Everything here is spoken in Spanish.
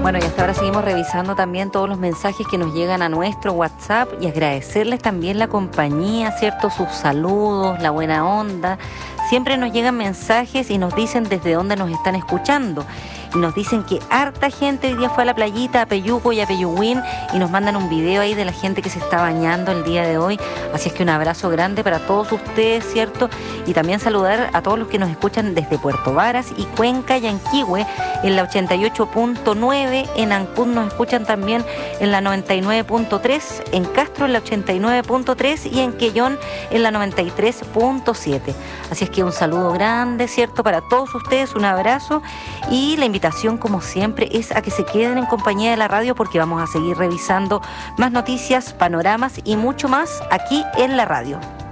Bueno, y hasta ahora seguimos revisando también todos los mensajes que nos llegan a nuestro WhatsApp y agradecerles también la compañía, ¿cierto? Sus saludos, la buena onda. Siempre nos llegan mensajes y nos dicen desde dónde nos están escuchando. Y nos dicen que harta gente hoy día fue a la playita, a Peyuco y a Peyuguín, y nos mandan un video ahí de la gente que se está bañando el día de hoy. Así es que un abrazo grande para todos ustedes, ¿cierto? Y también saludar a todos los que nos escuchan desde Puerto Varas y Cuenca y Anquihue en la 88.9. En Ancud nos escuchan también en la 99.3, en Castro en la 89.3 y en Quellón en la 93.7. Así es que un saludo grande, ¿cierto? Para todos ustedes, un abrazo, y la invitación, como siempre, es a que se queden en compañía de la radio porque vamos a seguir revisando más noticias, panoramas y mucho más aquí en la radio.